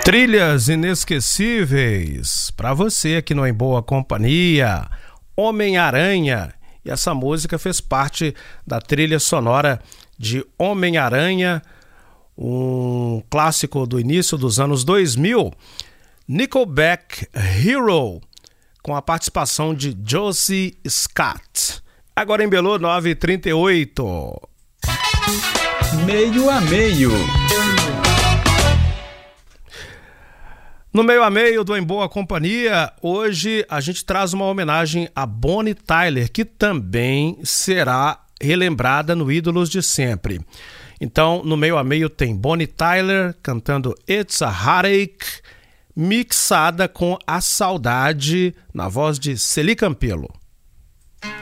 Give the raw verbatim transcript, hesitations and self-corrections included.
Trilhas inesquecíveis para você aqui no Em Boa Companhia, Homem-Aranha. E essa música fez parte da trilha sonora de Homem-Aranha, um clássico do início dos anos dois mil, Nickelback Hero, com a participação de Josie Scott. Agora em Belo, nove e trinta e oito. Meio a meio. No meio a meio do Em Boa Companhia, hoje a gente traz uma homenagem a Bonnie Tyler, que também será relembrada no Ídolos de Sempre. Então, no meio a meio tem Bonnie Tyler cantando It's a Heartache, mixada com A Saudade, na voz de Celi Campelo.